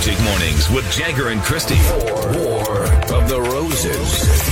Magic Mornings with Jagger and Christy. War of the Roses.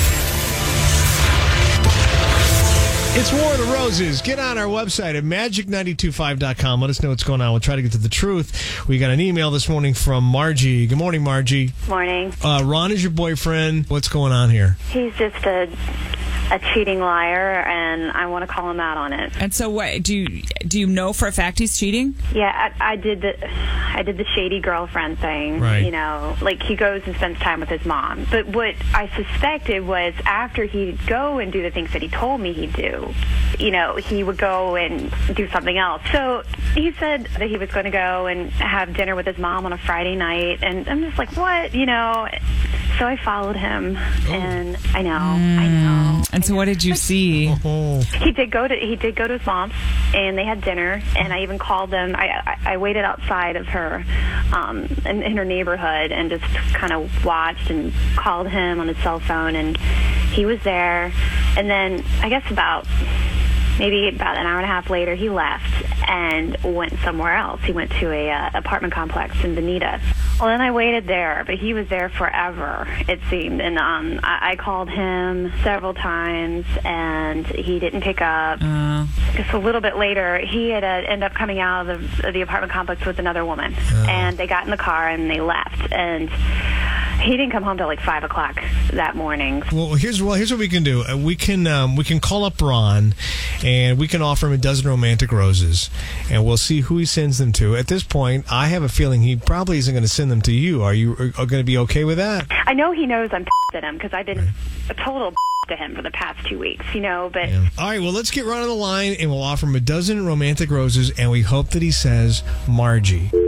It's War of the Roses. Get on our website at magic925.com. Let us know what's going on. We'll try to get to the truth. We got an email this morning from Margie. Good morning, Margie. Morning. Ron is your boyfriend. What's going on here? He's just a cheating liar, and I want to call him out on it. And so, what do you know for a fact he's cheating? Yeah, I did the shady girlfriend thing. Right. You know, like he goes and spends time with his mom. But what I suspected was after he'd go and do the things that he told me he'd do, you know, he would go and do something else. So he said that he was going to go and have dinner with his mom on a Friday night, and I'm just like, what? You know. So I followed him, and I know. And so, what did you see? He did go to his mom's, and they had dinner. And I even called them. I waited outside of her, in her neighborhood, and just kind of watched and called him on his cell phone, and he was there. And then I guess maybe about an hour and a half later, he left and went somewhere else. He went to a apartment complex in Bonita. Well, then I waited there, but he was there forever, it seemed. And I called him several times, and he didn't pick up. Just a little bit later, he had ended up coming out of the apartment complex with another woman. And they got in the car, and they left. And he didn't come home till like 5 o'clock that morning. Well, here's what we can do. We can call up Ron, and we can offer him a dozen romantic roses, and we'll see who he sends them to. At this point, I have a feeling he probably isn't going to send them to you. Are you going to be okay with that? I know he knows I'm at him because I've been a total to him for the past 2 weeks, you know. But all right, well, let's get Ron on the line, and we'll offer him a dozen romantic roses, and we hope that he says Margie.